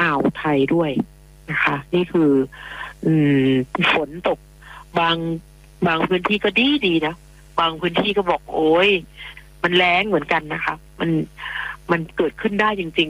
าวไทยด้วยนะคะนี่คือฝนตกบางพื้นที่ก็ดีนะบางพื้นที่ก็บอกโอ้ยมันแล้งเหมือนกันนะคะมันเกิดขึ้นได้จริงๆ